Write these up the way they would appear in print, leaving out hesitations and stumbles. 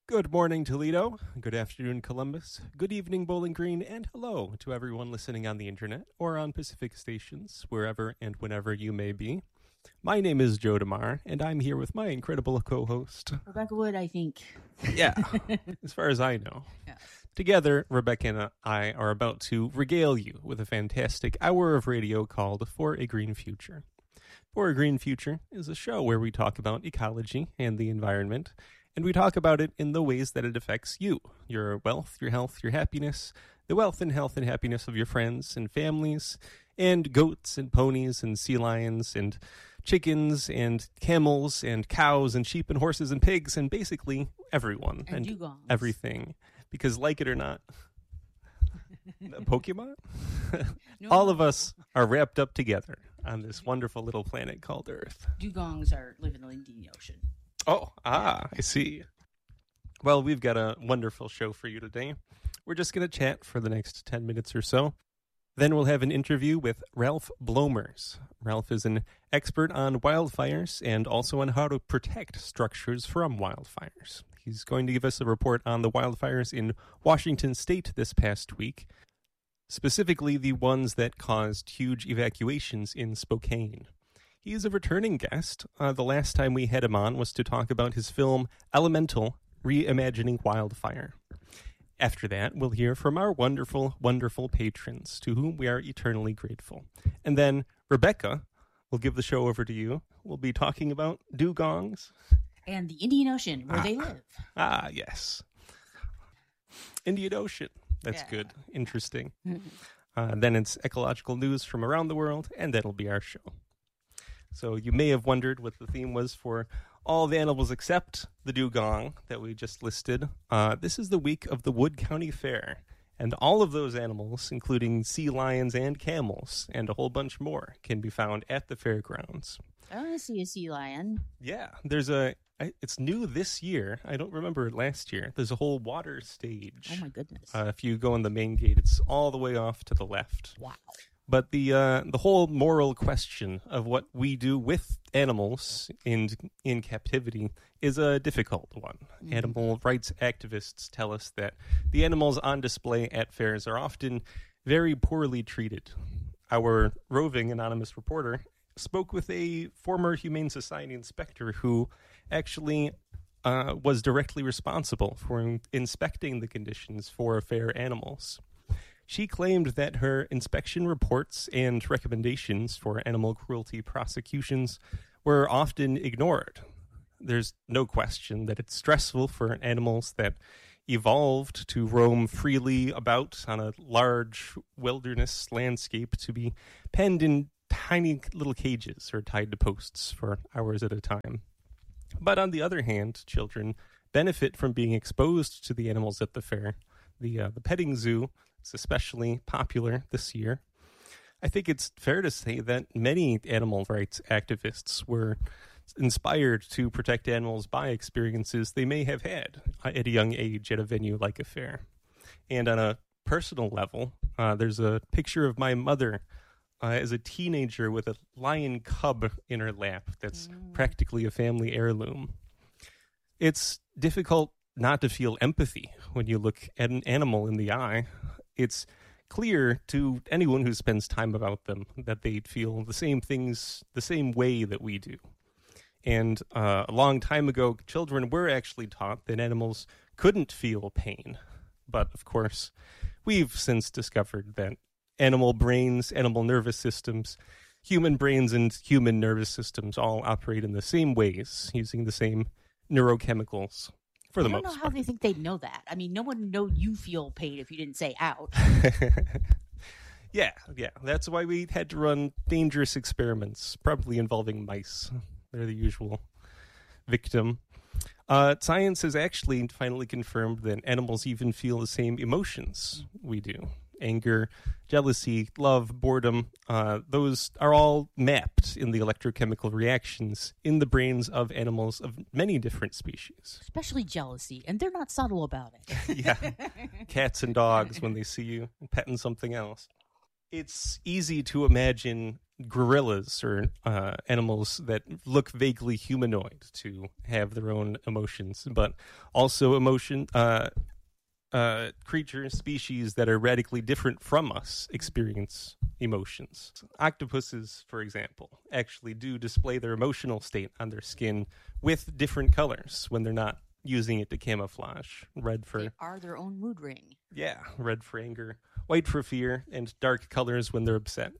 Good morning, Toledo. Good afternoon, Columbus. Good evening, Bowling Green. And hello to everyone listening on the internet or on Pacific stations, wherever and whenever you may be. My name is Joe DeMar, and I'm here with my incredible co-host, Rebecca Wood, I think. Yeah, as far as I know. Yeah. Together, Rebecca and I are about to regale you with a fantastic hour of radio called For a Green Future. For a Green Future is a show where we talk about ecology and the environment, and we talk about it in the ways that it affects you, your wealth, your health, your happiness, the wealth and health and happiness of your friends and families, and goats and ponies and sea lions and chickens and camels and cows and sheep and horses and pigs and basically everyone And dugongs. everything. Because like it or not, Pokemon, No, all of us are wrapped up together on this wonderful little planet called Earth. Dugongs are living in the Indian Ocean. I see. Well, we've got a wonderful show for you today. We're just going to chat for the next 10 minutes or so. Then we'll have an interview with Ralph Blomers. Ralph is an expert on wildfires and also on how to protect structures from wildfires. He's going to give us a report on the wildfires in Washington State this past week, specifically the ones that caused huge evacuations in Spokane. He is a returning guest. The last time we had him on was to talk about his film Elemental, Reimagining Wildfire. After that, we'll hear from our wonderful, wonderful patrons, to whom we are eternally grateful. And then Rebecca will give the show over to you. We'll be talking about dugongs. And the Indian Ocean, where they live. Yes. Indian Ocean. That's Yeah. good. Interesting. Then it's ecological news from around the world, and that'll be our show. So you may have wondered what the theme was for all the animals except the dugong that we just listed. This is the week of the Wood County Fair, and all of those animals, including sea lions and camels, and a whole bunch more, can be found at the fairgrounds. I want to see a sea lion. Yeah, it's new this year. I don't remember it last year. There's a whole water stage. Oh, my goodness. If you go in the main gate, it's all the way off to the left. Wow. But the whole moral question of what we do with animals in captivity is a difficult one. Animal rights activists tell us that the animals on display at fairs are often very poorly treated. Our roving anonymous reporter spoke with a former Humane Society inspector who actually was directly responsible for inspecting the conditions for fair animals. She claimed that her inspection reports and recommendations for animal cruelty prosecutions were often ignored. There's no question that it's stressful for animals that evolved to roam freely about on a large wilderness landscape to be penned in tiny little cages or tied to posts for hours at a time. But on the other hand, children benefit from being exposed to the animals at the fair. The petting zoo is especially popular this year. I think it's fair to say that many animal rights activists were inspired to protect animals by experiences they may have had at a young age at a venue like a fair. And on a personal level, there's a picture of my mother as a teenager with a lion cub in her lap that's practically a family heirloom. It's difficult not to feel empathy when you look at an animal in the eye. It's clear to anyone who spends time about them that they feel the same things the same way that we do. And a long time ago, children were actually taught that animals couldn't feel pain. But of course, we've since discovered that animal brains, animal nervous systems, human brains and human nervous systems all operate in the same ways, using the same neurochemicals for the most part. I don't know how they think they'd know that. I mean, no one would know you feel pain if you didn't say ouch. Yeah. That's why we had to run dangerous experiments, probably involving mice. They're the usual victim. Science has actually finally confirmed that animals even feel the same emotions we do. Anger, jealousy, love, boredom, those are all mapped in the electrochemical reactions in the brains of animals of many different species. Especially jealousy, and they're not subtle about it. Yeah, cats and dogs when they see you petting something else. It's easy to imagine gorillas or animals that look vaguely humanoid to have their own emotions, but also creatures, species that are radically different from us experience emotions. Octopuses, for example, actually do display their emotional state on their skin with different colors when they're not using it to camouflage. Red for... They are their own mood ring. Yeah, red for anger, white for fear, and dark colors when they're upset.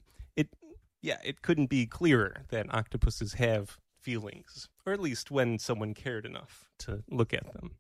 It couldn't be clearer that octopuses have feelings, or at least when someone cared enough to look at them.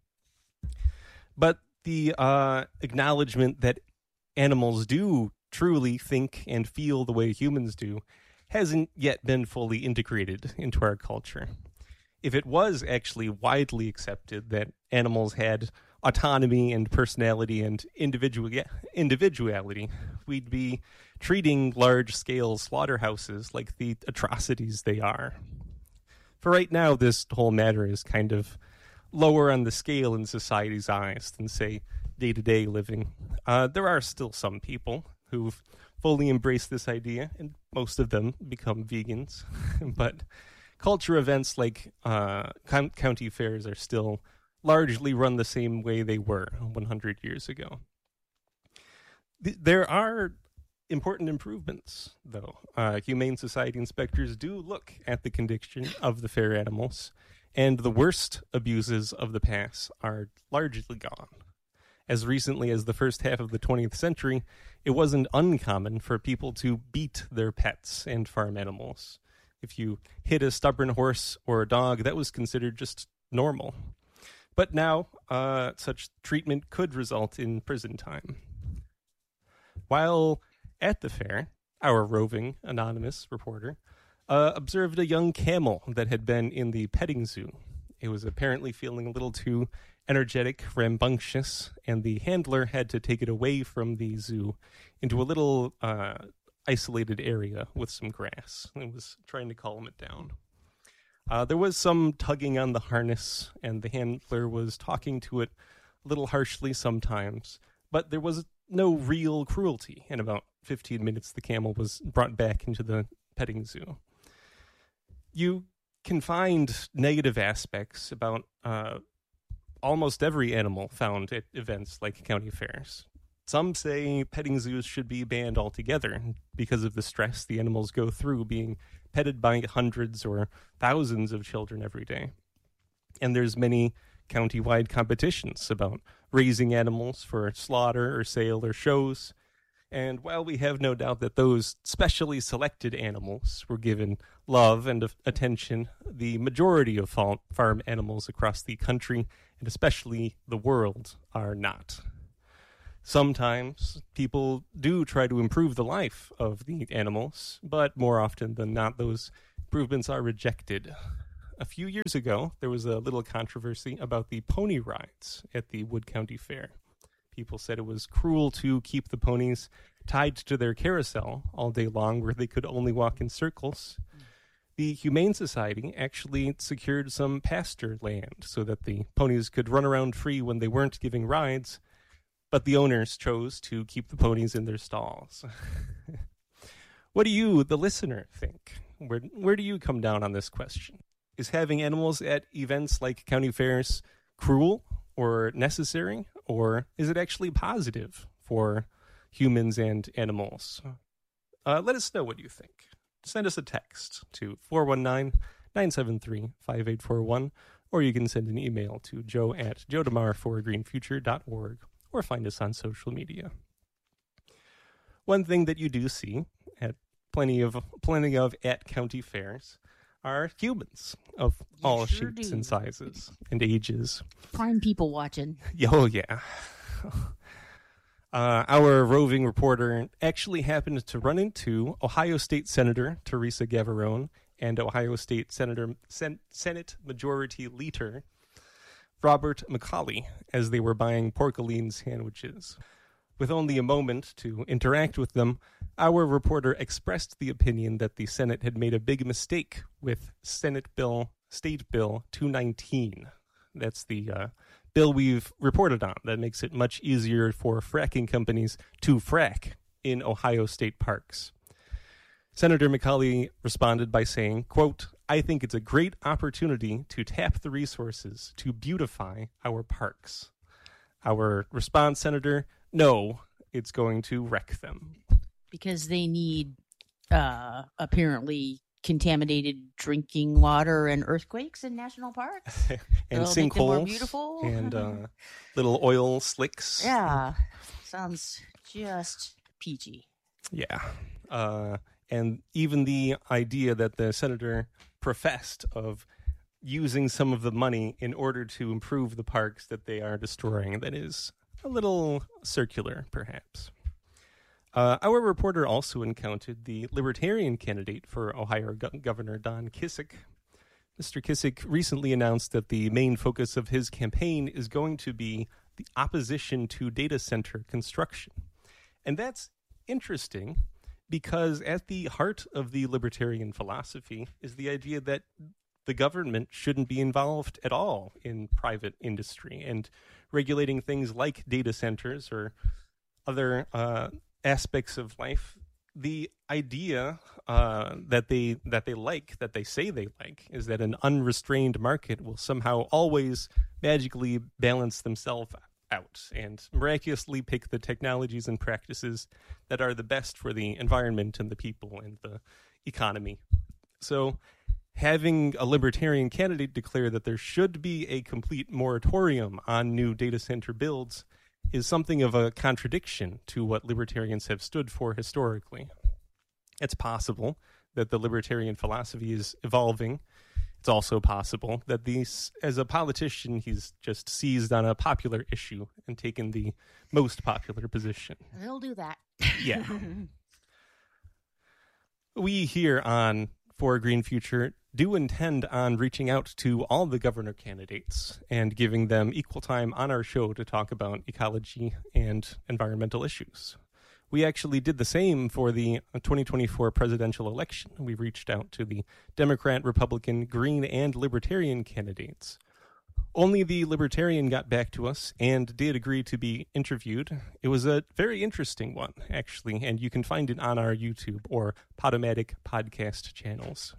But the acknowledgement that animals do truly think and feel the way humans do hasn't yet been fully integrated into our culture. If it was actually widely accepted that animals had autonomy and personality and individuality, we'd be treating large-scale slaughterhouses like the atrocities they are. For right now, this whole matter is kind of lower on the scale in society's eyes than, say, day-to-day living. There are still some people who've fully embraced this idea, and most of them become vegans. But culture events like county fairs are still largely run the same way they were 100 years ago. There are important improvements, though. Humane Society inspectors do look at the condition of the fair animals, and the worst abuses of the past are largely gone. As recently as the first half of the 20th century, it wasn't uncommon for people to beat their pets and farm animals. If you hit a stubborn horse or a dog, that was considered just normal. But now, such treatment could result in prison time. While at the fair, our roving anonymous reporter observed a young camel that had been in the petting zoo. It was apparently feeling a little too energetic, rambunctious, and the handler had to take it away from the zoo into a little isolated area with some grass. It was trying to calm it down. There was some tugging on the harness, and the handler was talking to it a little harshly sometimes, but there was no real cruelty. In about 15 minutes, the camel was brought back into the petting zoo. You can find negative aspects about almost every animal found at events like county fairs. Some say petting zoos should be banned altogether because of the stress the animals go through being petted by hundreds or thousands of children every day. And there's many county-wide competitions about raising animals for slaughter or sale or shows. And while we have no doubt that those specially selected animals were given love and attention, the majority of farm animals across the country, and especially the world, are not. Sometimes people do try to improve the life of the animals, but more often than not, those improvements are rejected. A few years ago, there was a little controversy about the pony rides at the Wood County Fair. People said it was cruel to keep the ponies tied to their carousel all day long where they could only walk in circles. The Humane Society actually secured some pasture land so that the ponies could run around free when they weren't giving rides, but the owners chose to keep the ponies in their stalls. What do you, the listener, think? Where do you come down on this question? Is having animals at events like county fairs cruel or necessary, or is it actually positive for humans and animals? Let us know what you think. Send us a text to 419-973-5841, or you can send an email to joe@joedemar4greenfuture.org, or find us on social media. One thing that you do see at plenty of at county fairs are humans of all shapes and sizes and ages. Prime people watching. Oh, yeah. Our roving reporter actually happened to run into Ohio State Senator Teresa Gavarone and Ohio State Senate Majority Leader Robert McCauley as they were buying porcolaine sandwiches. With only a moment to interact with them, our reporter expressed the opinion that the Senate had made a big mistake with State Bill 219. That's the bill we've reported on that makes it much easier for fracking companies to frack in Ohio state parks. Senator McCauley responded by saying, quote, "I think it's a great opportunity to tap the resources to beautify our parks." Our response, Senator, no, it's going to wreck them. Because they need apparently contaminated drinking water and earthquakes in national parks. And It'll make them more sinkholes beautiful. and little oil slicks. Yeah, sounds just peachy. Yeah. And even the idea that the senator professed of using some of the money in order to improve the parks that they are destroying, that is a little circular, perhaps. Our reporter also encountered the Libertarian candidate for Ohio Governor Don Kissick. Mr. Kissick recently announced that the main focus of his campaign is going to be the opposition to data center construction. And that's interesting because at the heart of the libertarian philosophy is the idea that the government shouldn't be involved at all in private industry and regulating things like data centers or other aspects of life. The idea that they say they like, is that an unrestrained market will somehow always magically balance themselves out and miraculously pick the technologies and practices that are the best for the environment and the people and the economy. So having a libertarian candidate declare that there should be a complete moratorium on new data center builds is something of a contradiction to what libertarians have stood for historically. It's possible that the libertarian philosophy is evolving. It's also possible that as a politician, he's just seized on a popular issue and taken the most popular position. They'll do that. Yeah. We here on For a Green Future do intend on reaching out to all the governor candidates and giving them equal time on our show to talk about ecology and environmental issues. We actually did the same for the 2024 presidential election. We reached out to the Democrat, Republican, Green, and Libertarian candidates. Only the Libertarian got back to us and did agree to be interviewed. It was a very interesting one, actually, and you can find it on our YouTube or Podomatic podcast channels.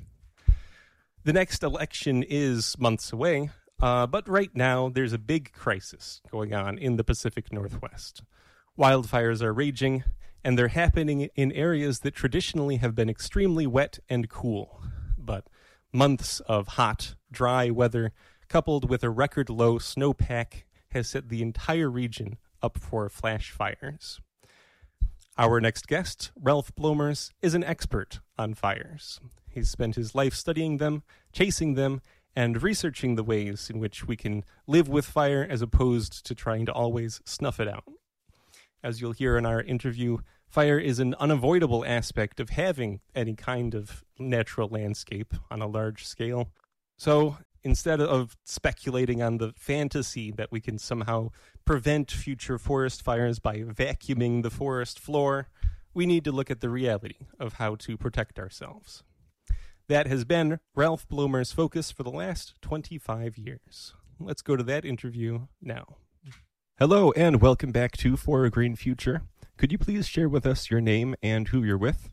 The next election is months away, but right now there's a big crisis going on in the Pacific Northwest. Wildfires are raging, and they're happening in areas that traditionally have been extremely wet and cool. But months of hot, dry weather, coupled with a record low snowpack, has set the entire region up for flash fires. Our next guest, Ralph Blomers, is an expert on fires. He's spent his life studying them, chasing them, and researching the ways in which we can live with fire as opposed to trying to always snuff it out. As you'll hear in our interview, fire is an unavoidable aspect of having any kind of natural landscape on a large scale. So instead of speculating on the fantasy that we can somehow prevent future forest fires by vacuuming the forest floor, we need to look at the reality of how to protect ourselves. That has been Ralph Blomers' focus for the last 25 years. Let's go to that interview now. Hello, and welcome back to For a Green Future. Could you please share with us your name and who you're with?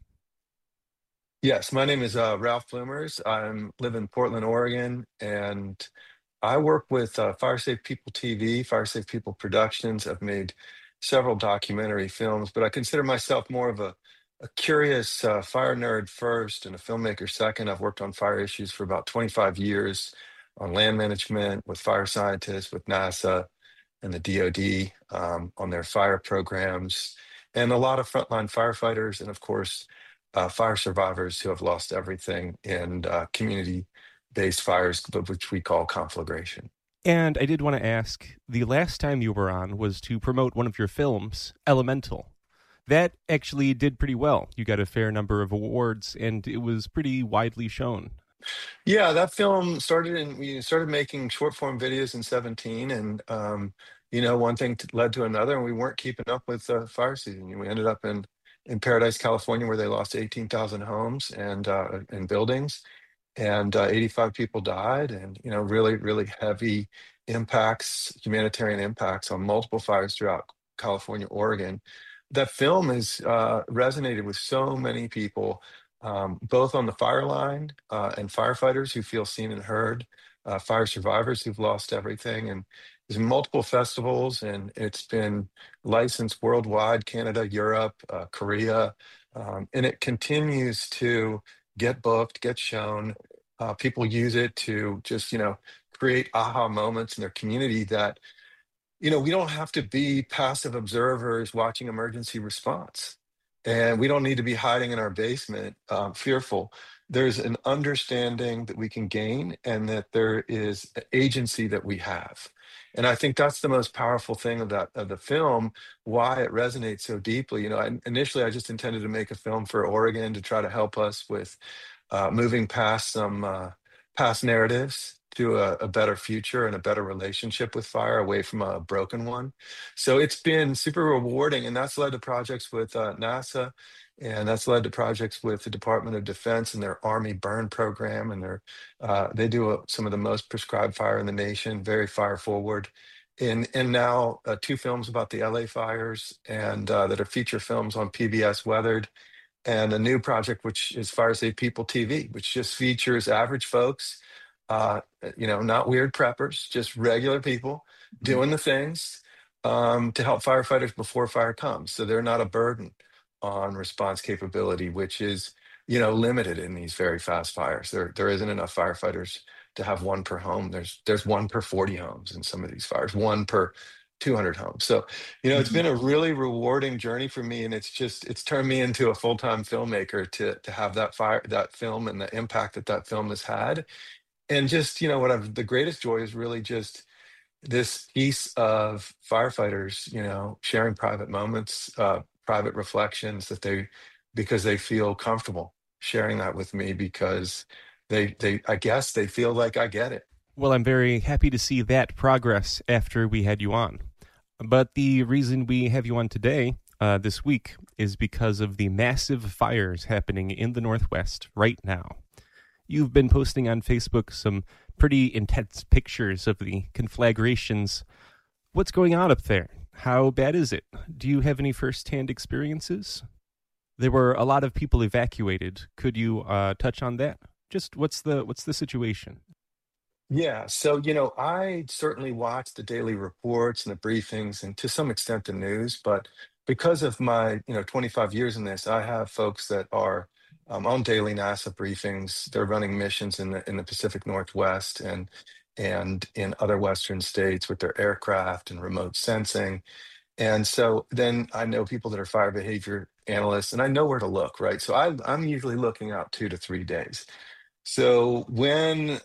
Yes, my name is Ralph Blomers. I live in Portland, Oregon, and I work with Fire Safe People TV, Fire Safe People Productions. I've made several documentary films, but I consider myself more of a curious fire nerd first and a filmmaker second. I've worked on fire issues for about 25 years on land management with fire scientists, with NASA and the DoD on their fire programs, and a lot of frontline firefighters, and of course, fire survivors who have lost everything in community-based fires, which we call conflagration. And I did want to ask, the last time you were on was to promote one of your films, Elemental. That actually did pretty well. You got a fair number of awards, and it was pretty widely shown. Yeah, that film we started making short form videos in 2017, and one thing led to another, and we weren't keeping up with the fire season. We ended up in Paradise, California, where they lost 18,000 homes and buildings, and 85 people died, and really, really heavy impacts, humanitarian impacts on multiple fires throughout California, Oregon. that film has resonated with so many people, both on the fire line and firefighters who feel seen and heard, fire survivors who've lost everything. And there's multiple festivals, and it's been licensed worldwide, Canada, Europe, Korea, and it continues to get booked, get shown. People use it to just, create aha moments in their community that we don't have to be passive observers watching emergency response. And we don't need to be hiding in our basement, fearful. There's an understanding that we can gain and that there is agency that we have. And I think that's the most powerful thing of the film, why it resonates so deeply. Initially I just intended to make a film for Oregon to try to help us with moving past some past narratives to a better future and a better relationship with fire away from a broken one. So it's been super rewarding, and that's led to projects with NASA, and that's led to projects with the Department of Defense and their Army Burn program, and they do some of the most prescribed fire in the nation, very fire forward. And now two films about the LA fires and that are feature films on PBS Weathered, and a new project which is Fire Safe People TV, which just features average folks, not weird preppers, just regular people Mhm. doing the things to help firefighters before fire comes, so they're not a burden on response capability, which is limited in these very fast fires. There isn't enough firefighters to have one per home. There's one per 40 homes in some of these fires, one per 200 homes. So it's Mhm. been a really rewarding journey for me, and it's turned me into a full-time filmmaker to have that film and the impact that film has had. And just what I've the greatest joy is really just this piece of firefighters, sharing private moments, private reflections because they feel comfortable sharing that with me, because they I guess they feel like I get it. Well, I'm very happy to see that progress after we had you on. But the reason we have you on today, this week, is because of the massive fires happening in the Northwest right now. You've been posting on Facebook some pretty intense pictures of the conflagrations. What's going on up there? How bad is it? Do you have any first-hand experiences? There were a lot of people evacuated. Could you touch on that? Just what's the situation? Yeah, so I certainly watch the daily reports and the briefings and to some extent the news, but because of my 25 years in this, I have folks that are on daily NASA briefings. They're running missions in the Pacific Northwest and in other Western states with their aircraft and remote sensing. And so then I know people that are fire behavior analysts, and I know where to look, right? So I'm usually looking out 2 to 3 days. So when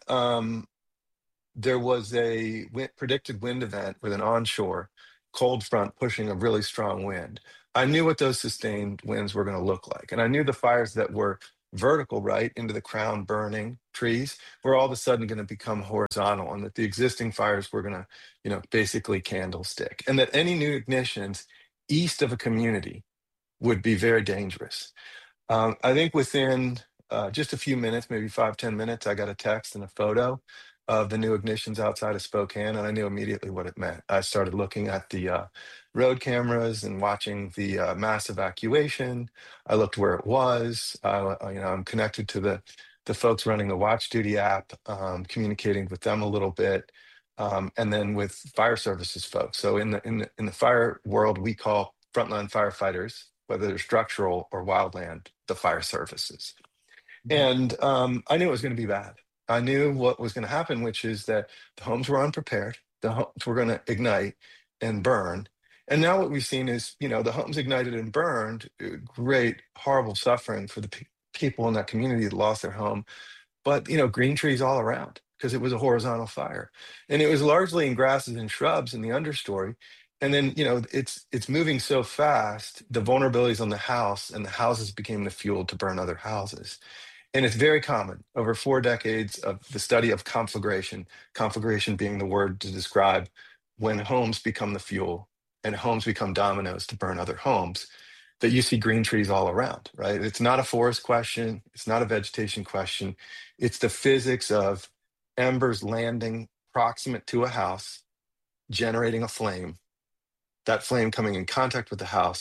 there was a predicted wind event with an onshore cold front pushing a really strong wind, I knew what those sustained winds were going to look like. And I knew the fires that were vertical, right, into the crown burning trees, were all of a sudden going to become horizontal, and that the existing fires were going to, basically candlestick, and that any new ignitions east of a community would be very dangerous. I think within just a few minutes, maybe 5, 10 minutes, I got a text and a photo of the new ignitions outside of Spokane, and I knew immediately what it meant. I started looking at the road cameras and watching the mass evacuation. I looked where it was. I'm connected to the folks running the Watch Duty app, communicating with them a little bit, and then with fire services folks. So in the fire world, we call frontline firefighters, whether they're structural or wildland, the fire services. Mhm. And I knew it was going to be bad. I knew what was going to happen, which is that the homes were unprepared. The homes were going to ignite and burn. And now what we've seen is, the homes ignited and burned, great, horrible suffering for the people in that community that lost their home, but green trees all around because it was a horizontal fire, and it was largely in grasses and shrubs in the understory. And then it's moving so fast, the vulnerabilities on the house, and the houses became the fuel to burn other houses. And it's very common over 4 decades of the study of conflagration being the word to describe when homes become the fuel and homes become dominoes to burn other homes, that you see green trees all around, right? It's not a forest question. It's not a vegetation question. It's the physics of embers landing proximate to a house, generating a flame, that flame coming in contact with the house,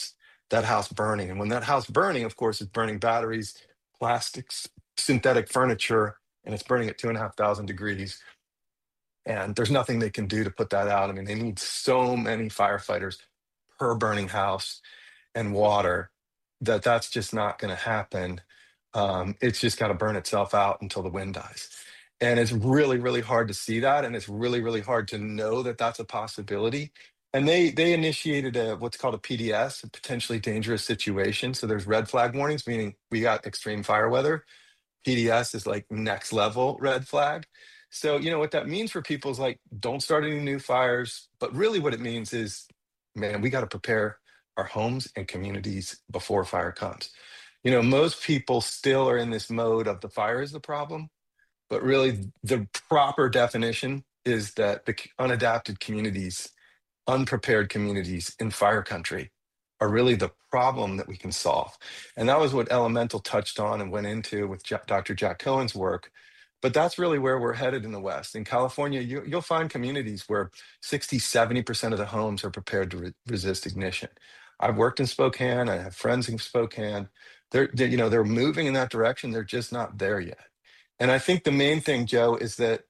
that house burning. And when that house burning, of course, it's burning batteries, plastics, synthetic furniture, and it's burning at 2,500 degrees. And there's nothing they can do to put that out. I mean, they need so many firefighters per burning house and water that's just not going to happen. It's just got to burn itself out until the wind dies. And it's really, really hard to see that. And it's really, really hard to know that that's a possibility. And they initiated what's called a PDS, a potentially dangerous situation. So there's red flag warnings, meaning we got extreme fire weather. PDS is like next level red flag. So, what that means for people is like, don't start any new fires. But really, what it means is, man, we got to prepare our homes and communities before fire comes. Most people still are in this mode of the fire is the problem. But really, the proper definition is that the unadapted communities, unprepared communities in fire country are really the problem that we can solve. And that was what Elemental touched on and went into with Dr. Jack Cohen's work. But that's really where we're headed in the West. In California, you'll find communities where 60, 70% of the homes are prepared to resist ignition. I've worked in Spokane. I have friends in Spokane. They're moving in that direction. They're just not there yet. And I think the main thing, Joe, is that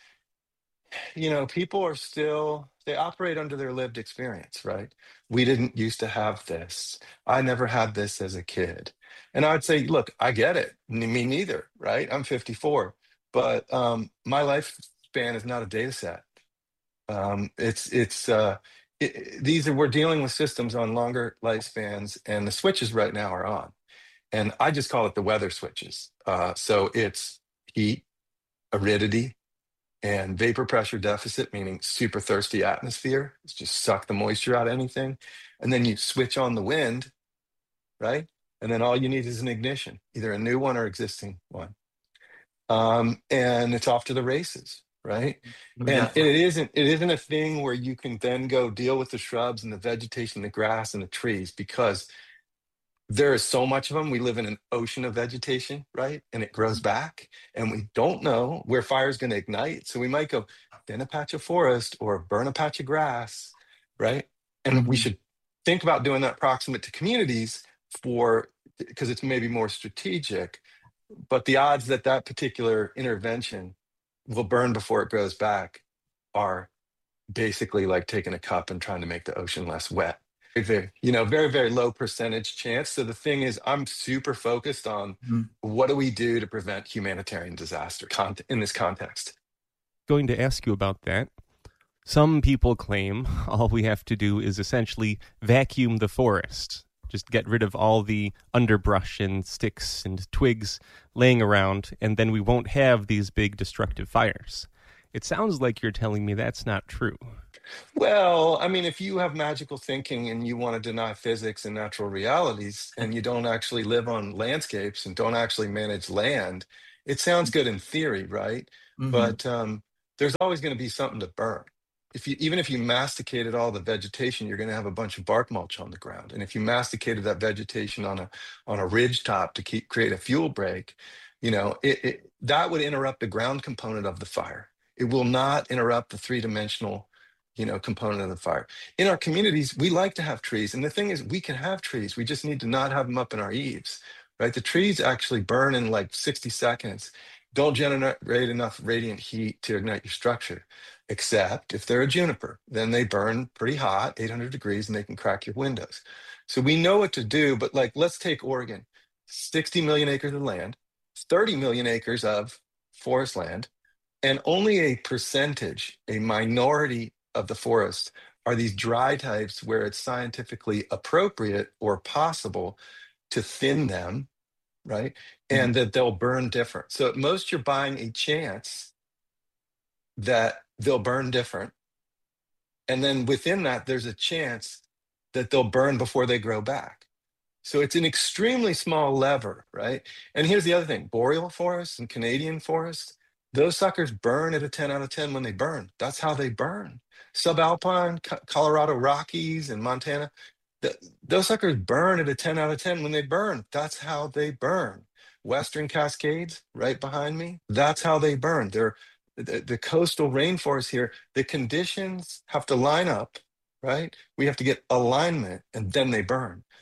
people are still, they operate under their lived experience, right? We didn't used to have this. I never had this as a kid. And I would say, look, I get it. Me neither, right? I'm 54, but my lifespan is not a data set. We're dealing with systems on longer lifespans, and the switches right now are on. And I just call it the weather switches. So it's heat, aridity, and vapor pressure deficit, meaning super thirsty atmosphere. It's just suck the moisture out of anything. And then you switch on the wind, right? And then all you need is an ignition, either a new one or existing one. And it's off to the races, right? And it isn't a thing where you can then go deal with the shrubs and the vegetation, the grass and the trees, because there is so much of them. We live in an ocean of vegetation, right? And it grows back, and we don't know where fire is going to ignite. So we might go thin a patch of forest or burn a patch of grass, right? And we should think about doing that proximate to communities because it's maybe more strategic. But the odds that that particular intervention will burn before it grows back are basically like taking a cup and trying to make the ocean less wet. Very, very low percentage chance. So the thing is, I'm super focused on what do we do to prevent humanitarian disaster in this context. Going to ask you about that. Some people claim all we have to do is essentially vacuum the forest. Just get rid of all the underbrush and sticks and twigs laying around, and then we won't have these big destructive fires. It sounds like you're telling me that's not true. Well, I mean, if you have magical thinking and you want to deny physics and natural realities, and you don't actually live on landscapes and don't actually manage land, it sounds good in theory, right? But there's always going to be something to burn. Even if you masticated all the vegetation, you're going to have a bunch of bark mulch on the ground. And if you masticated that vegetation on a ridge top to create a fuel break, that would interrupt the ground component of the fire. It will not interrupt the three-dimensional component of the fire. In our communities, we like to have trees. And the thing is, we can have trees. We just need to not have them up in our eaves, right? The trees actually burn in like 60 seconds, don't generate enough radiant heat to ignite your structure, except if they're a juniper. Then they burn pretty hot, 800 degrees, and they can crack your windows. So we know what to do, but let's take Oregon, 60 million acres of land, 30 million acres of forest land, and only a minority of the forest are these dry types where it's scientifically appropriate or possible to thin them, right? And that they'll burn different. So at most you're buying a chance that they'll burn different. And then within that, there's a chance that they'll burn before they grow back. So it's an extremely small lever, right? And here's the other thing, boreal forests and Canadian forests, those suckers burn at a 10 out of 10 when they burn. That's how they burn. Subalpine, Colorado Rockies, and Montana, those suckers burn at a 10 out of 10 when they burn. That's how they burn. Western Cascades, right behind me, that's how they burn. The coastal rainforest here, the conditions have to line up, right? We have to get alignment, and then they burn.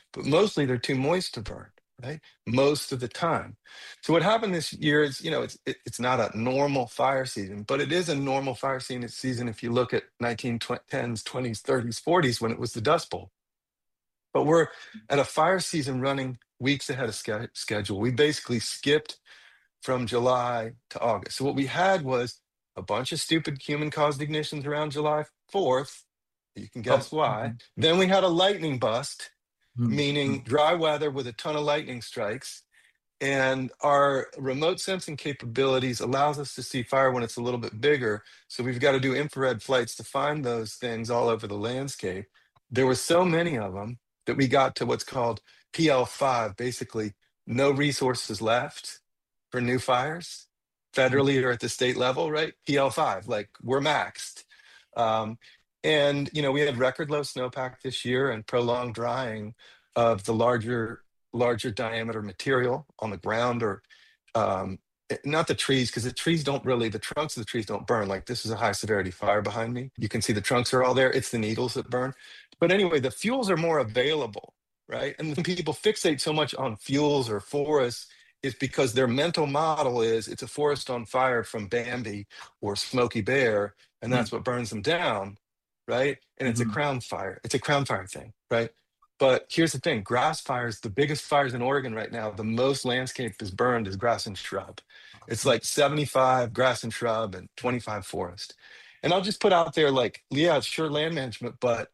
but mostly they're too moist to burn, right? Most of the time. So what happened this year is, it's not a normal fire season, but it is a normal fire season if you look at 1910s, 20s, 30s, 40s when it was the Dust Bowl. But we're at a fire season running weeks ahead of schedule. We basically skipped from July to August. So what we had was a bunch of stupid human-caused ignitions around July 4th. You can guess why. Then we had a lightning bust, meaning dry weather with a ton of lightning strikes. And our remote sensing capabilities allows us to see fire when it's a little bit bigger. So we've got to do infrared flights to find those things all over the landscape. There were so many of them that we got to what's called PL5, basically no resources left for new fires, federally or at the state level, right? PL5, like we're maxed. And we had record low snowpack this year and prolonged drying of the larger diameter material on the ground, or not the trees, because the trunks of the trees don't burn. Like, this is a high severity fire behind me. You can see the trunks are all there. It's the needles that burn. But anyway, the fuels are more available, right? And when people fixate so much on fuels or forests, is because their mental model is it's a forest on fire from Bambi or Smokey Bear, and that's what burns them down, right? And it's a crown fire. It's a crown fire thing, right? But here's the thing, grass fires, the biggest fires in Oregon right now, the most landscape is burned is grass and shrub. It's like 75 grass and shrub and 25 forest. And I'll just put out there, like, yeah, it's sure land management, but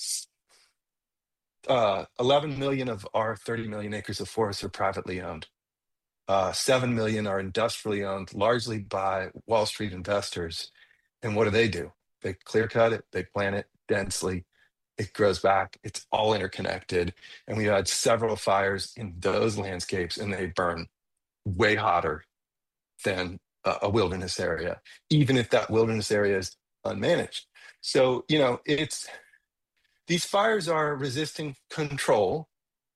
11 million of our 30 million acres of forest are privately owned. 7 million are industrially owned, largely by Wall Street investors. And what do? They clear cut it, they plant it densely, it grows back, it's all interconnected. And we had several fires in those landscapes, and they burn way hotter than a wilderness area, even if that wilderness area is unmanaged. So, these fires are resisting control.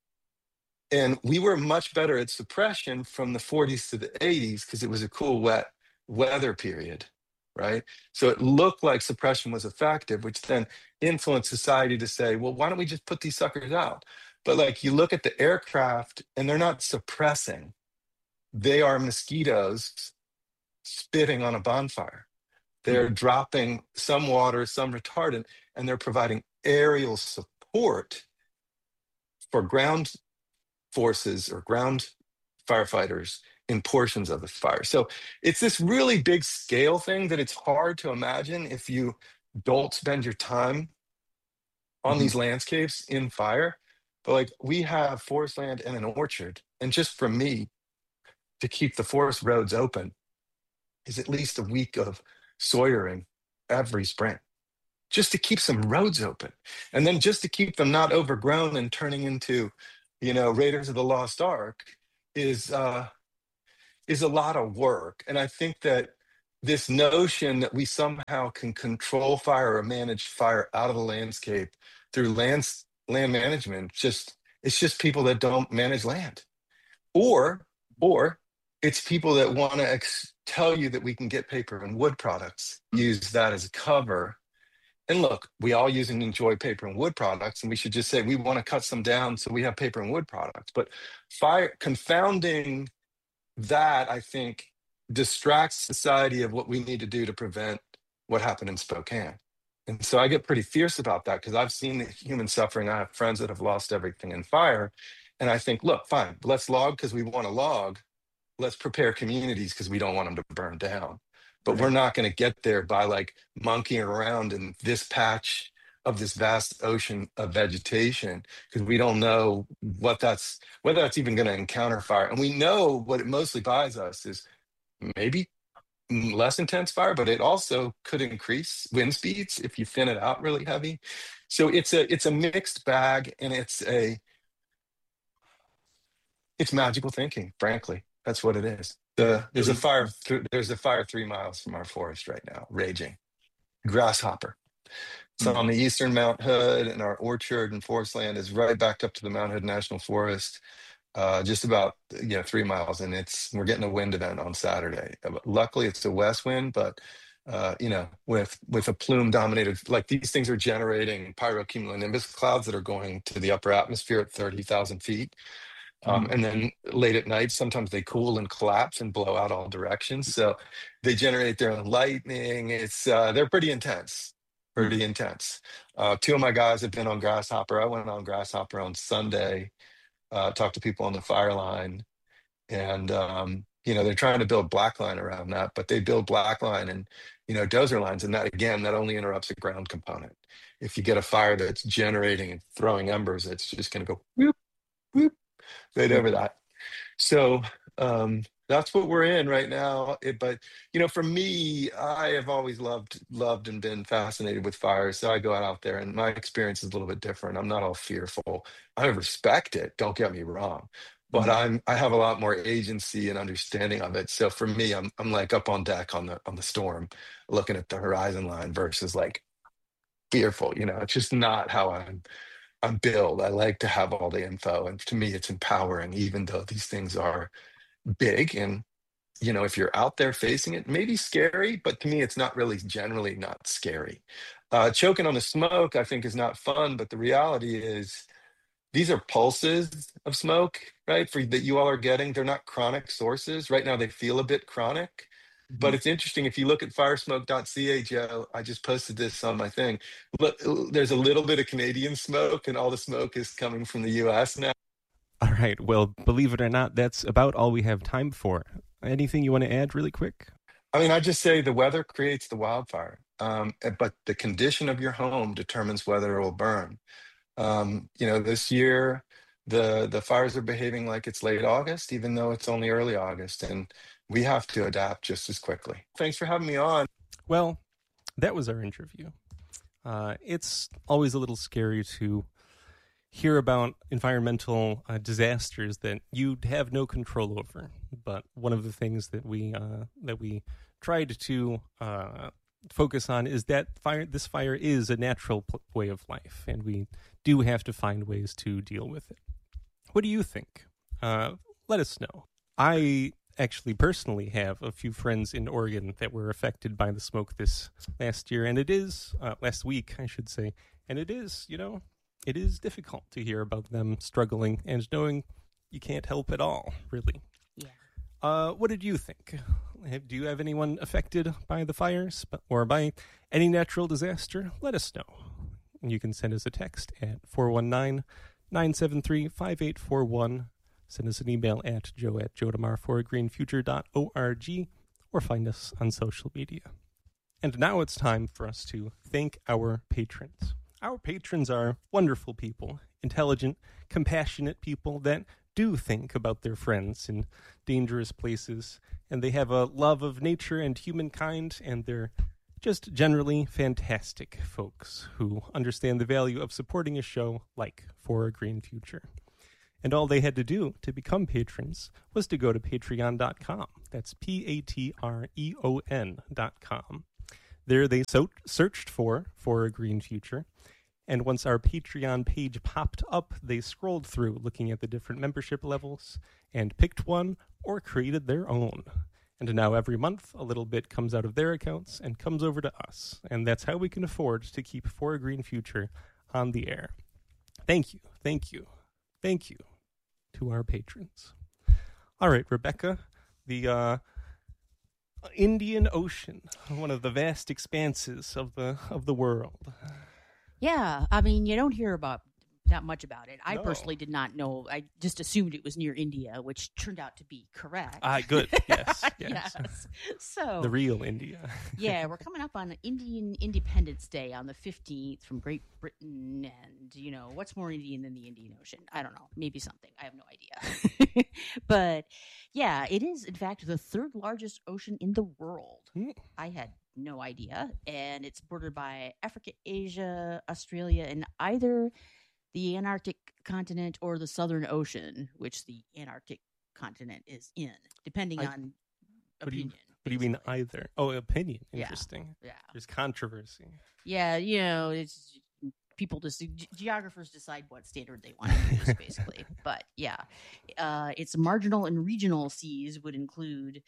And we were much better at suppression from the 40s to the 80s because it was a cool, wet weather period, right? So it looked like suppression was effective, which then influenced society to say, well, why don't we just put these suckers out? But like, you look at the aircraft and they're not suppressing. They are mosquitoes spitting on a bonfire. They're dropping some water, some retardant, and they're providing aerial support for ground forces or ground firefighters in portions of the fire. So it's this really big scale thing that it's hard to imagine if you don't spend your time on these landscapes in fire. But like, we have forest land and an orchard, and just for me to keep the forest roads open is at least a week of sawyering every spring, just to keep some roads open, and then just to keep them not overgrown and turning into Raiders of the Lost Ark is a lot of work. And I think that this notion that we somehow can control fire or manage fire out of the landscape through land management, it's just people that don't manage land, or it's people that want to tell you that we can get paper and wood products, use that as a cover. And look, we all use and enjoy paper and wood products, and we should just say we want to cut some down so we have paper and wood products. But fire confounding that, I think, distracts society of what we need to do to prevent what happened in Spokane. And so I get pretty fierce about that because I've seen the human suffering. I have friends that have lost everything in fire. And I think, look, fine, let's log because we want to log. Let's prepare communities because we don't want them to burn down. But we're not going to get there by like monkeying around in this patch of this vast ocean of vegetation because we don't know whether that's even going to encounter fire. And we know what it mostly buys us is maybe less intense fire, but it also could increase wind speeds if you thin it out really heavy. So it's a mixed bag, and it's magical thinking, frankly. That's what it is. There's a fire 3 miles from our forest right now, raging. Grasshopper. It's on the eastern Mount Hood, and our orchard and forest land is right back up to the Mount Hood National Forest, just about 3 miles. And we're getting a wind event on Saturday. Luckily, it's a west wind, but with a plume dominated, like these things are generating pyrocumulonimbus clouds that are going to the upper atmosphere at 30,000 feet. And then late at night, sometimes they cool and collapse and blow out all directions. So they generate their own lightning. They're pretty intense, pretty intense. Two of my guys have been on Grasshopper. I went on Grasshopper on Sunday, talked to people on the fire line, and they're trying to build blackline around that, but they build blackline and dozer lines, and that only interrupts the ground component. If you get a fire that's generating and throwing embers, it's just going to go whoop, whoop, right over that. So that's what we're in right now. But for me, I have always loved and been fascinated with fires. So I go out there, and my experience is a little bit different. I'm not all fearful. I respect it. Don't get me wrong, but I have a lot more agency and understanding of it. So for me, I'm like up on deck on the storm, looking at the horizon line versus like fearful. It's just not how I'm built. I like to have all the info, and to me, it's empowering, even though these things are big. And if you're out there facing it, maybe scary, but to me, it's not really generally not scary. Choking on the smoke, I think, is not fun, but the reality is these are pulses of smoke, right? That you all are getting. They're not chronic sources. Right now, they feel a bit chronic. But it's interesting, if you look at firesmoke.ca, Joe, I just posted this on my thing. Look, there's a little bit of Canadian smoke, and all the smoke is coming from the US now. All right. Well, believe it or not, that's about all we have time for. Anything you want to add really quick? I mean, I just say the weather creates the wildfire, but the condition of your home determines whether it will burn. This year, the fires are behaving like it's late August, even though it's only early August, and we have to adapt just as quickly. Thanks for having me on. Well, that was our interview. It's always a little scary to hear about environmental disasters that you have no control over. But one of the things that we tried to focus on is that this fire is a natural way of life, and we do have to find ways to deal with it. What do you think? Let us know. I actually personally have a few friends in Oregon that were affected by the smoke this last year, and it is last week, I should say, and it is, it is difficult to hear about them struggling and knowing you can't help at all, really. Yeah. What did you think? Do you have anyone affected by the fires or by any natural disaster? Let us know. You can send us a text at 419-973-5841. Send us an email at joe@joedamar4agreenfuture.org, or find us on social media. And now it's time for us to thank our patrons. Our patrons are wonderful people, intelligent, compassionate people that do think about their friends in dangerous places, and they have a love of nature and humankind, and they're just generally fantastic folks who understand the value of supporting a show like For a Green Future. And all they had to do to become patrons was to go to patreon.com. That's patreon.com. There they searched for a Green Future. And once our Patreon page popped up, they scrolled through looking at the different membership levels and picked one or created their own. And now every month, a little bit comes out of their accounts and comes over to us. And that's how we can afford to keep For a Green Future on the air. Thank you, thank you, thank you to our patrons. All right, Rebecca, the Indian Ocean, one of the vast expanses of the world. Yeah, I mean, you don't hear about that much about it. I No. personally did not know. I just assumed it was near India, which turned out to be correct. Good. Yes. Yes. So The real India. yeah, we're coming up on Indian Independence Day on the 15th from Great Britain, and what's more Indian than the Indian Ocean? I don't know, maybe something. I have no idea. But yeah, it is in fact the third largest ocean in the world. I had no idea, and it's bordered by Africa, Asia, Australia, and either the Antarctic continent or the Southern Ocean, which the Antarctic continent is in, depending on opinion. What do you mean basically. either? Oh, opinion. Yeah. Interesting. Yeah. There's controversy. Yeah, it's people geographers decide what standard they want to use, basically. But yeah, its marginal and regional seas would include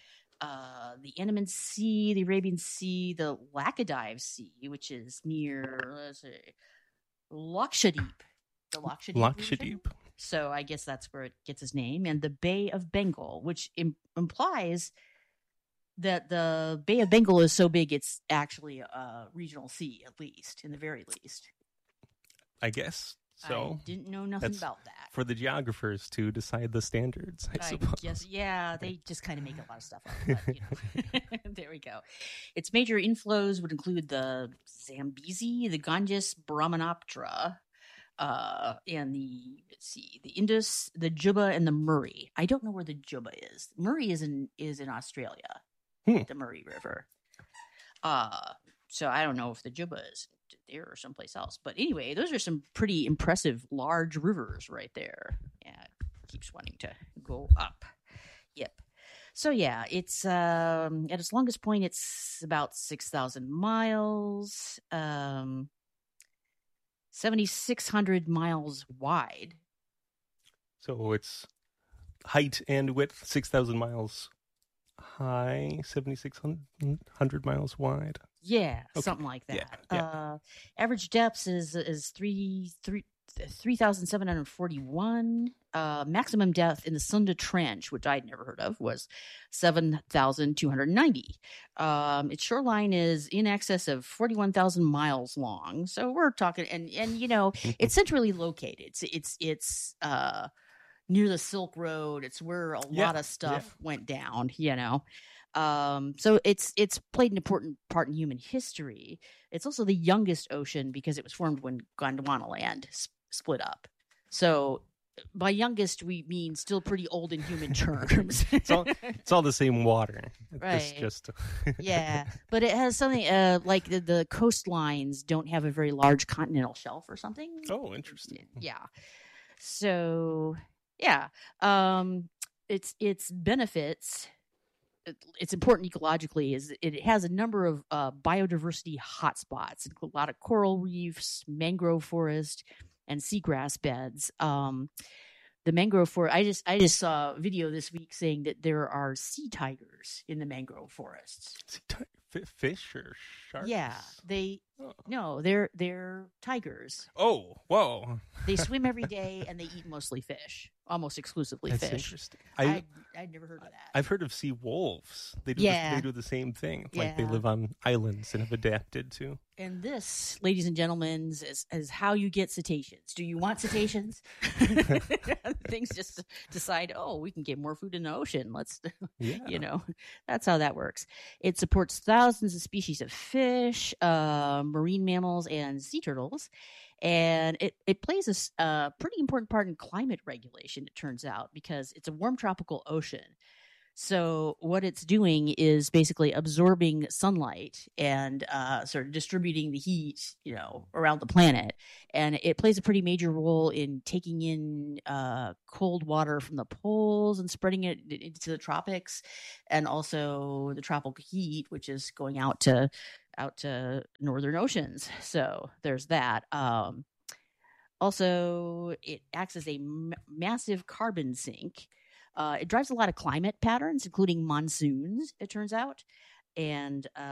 the Andaman Sea, the Arabian Sea, the Laccadive Sea, which is near, let's see, Lakshadweep. The Lakshadweep region. Lakshadweep. So I guess that's where it gets its name. And the Bay of Bengal, which implies that the Bay of Bengal is so big it's actually a regional sea, at least, in the very least. I guess so. I didn't know nothing about that. For the geographers to decide the standards, I suppose. Guess, yeah, they just kind of make a lot of stuff up. But, you know. There we go. Its major inflows would include the Zambezi, the Ganges, Brahmaputra, and the Indus, the Juba, and the Murray. I don't know where the Juba is. Murray is in Australia, the Murray River. So I don't know if the Juba is there or someplace else. But anyway, those are some pretty impressive large rivers right there. Yeah, it keeps wanting to go up. Yep. So yeah, it's at its longest point, it's about 6,000 miles, 7,600 miles wide. So it's height and width 6,000 miles high, 7,600 miles wide. Yeah, okay. Something like that. Yeah. Average depth is 3,741. Maximum depth in the Sunda Trench, which I'd never heard of, was 7,290. Its shoreline is in excess of 41,000 miles long. So we're talking, and you know, it's centrally located. It's near the Silk Road. It's where a lot of stuff went down. You know. So it's played an important part in human history. It's also the youngest ocean because it was formed when Gondwanaland split up. So by youngest, we mean still pretty old in human terms. It's all the same water. Right. Just yeah. But it has something like the coastlines don't have a very large continental shelf or something. Oh, interesting. Yeah. So, yeah. Its benefits... It's important ecologically is it has a number of biodiversity hotspots, a lot of coral reefs, mangrove forest, and seagrass beds. The mangrove forest, I just saw a video this week saying that there are sea tigers in the mangrove forests. Fish or sharks? Yeah, they're tigers. Oh, whoa! They swim every day and they eat mostly fish, almost exclusively That's fish. Interesting. I'd never heard of that. I've heard of sea wolves. They do the same thing. Like they live on islands and have adapted to. And this, ladies and gentlemen, is how you get cetaceans. Do you want cetaceans? Things just decide, we can get more food in the ocean. Let's, you know, that's how that works. It supports thousands of species of fish, marine mammals, and sea turtles. And it plays a pretty important part in climate regulation, it turns out, because it's a warm tropical ocean. So what it's doing is basically absorbing sunlight and sort of distributing the heat, you know, around the planet. And it plays a pretty major role in taking in cold water from the poles and spreading it into the tropics, and also the tropical heat, which is going out to northern oceans. So there's that. Also, it acts as a massive carbon sink. It drives a lot of climate patterns, including monsoons, it turns out. And